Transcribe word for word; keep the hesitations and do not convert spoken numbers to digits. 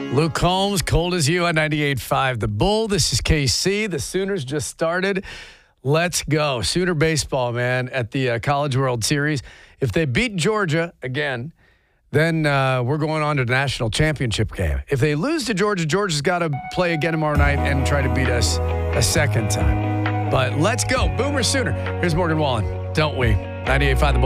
Luke Combs, cold as you on ninety-eight point five. The Bull, this is K C. The Sooners just started. Let's go. Sooner baseball, man, at the uh, College World Series. If they beat Georgia again, then uh, we're going on to the national championship game. If they lose to Georgia, Georgia's got to play again tomorrow night and try to beat us a second time. But let's go. Boomer Sooner. Here's Morgan Wallen. Don't we? ninety-eight point five The Bull.